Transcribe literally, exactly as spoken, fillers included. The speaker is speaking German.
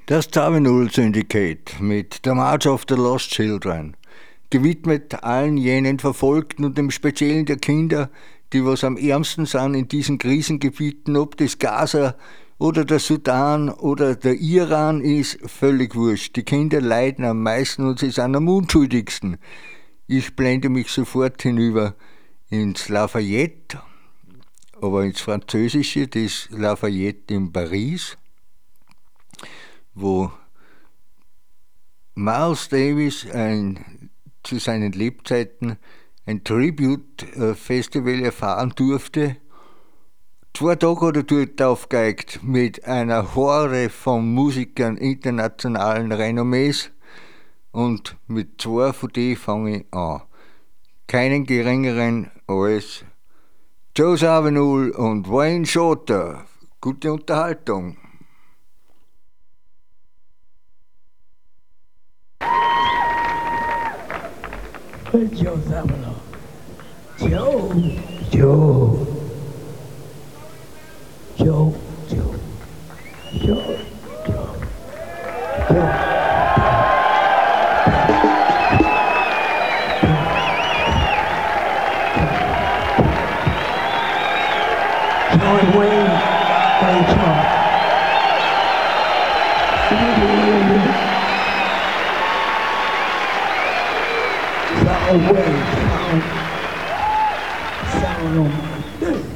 Das Zawinul Syndicate mit The March of the Lost Children, gewidmet allen jenen Verfolgten und im Speziellen der Kinder, die was am ärmsten sind in diesen Krisengebieten, ob das Gaza oder der Sudan oder der Iran ist, völlig wurscht. Die Kinder leiden am meisten und sie sind am unschuldigsten. Ich blende mich sofort hinüber ins Lafayette, aber ins Französische, das Lafayette in Paris, wo Miles Davis ein, zu seinen Lebzeiten ein Tribute-Festival erfahren durfte. Zwei Tage hat er dort aufgeigt mit einer Horde von Musikern internationalen Renommees und mit zwei von denen fange ich an. Keinen geringeren als Joe Zawinul und Wayne Shorter. Gute Unterhaltung. Joe Zawinul. Joe. Joe. Joe. Joe. Joe. Joe. Joe. Joe Wayne. Wayne Shorter. Sound wave, sound, sound on my day.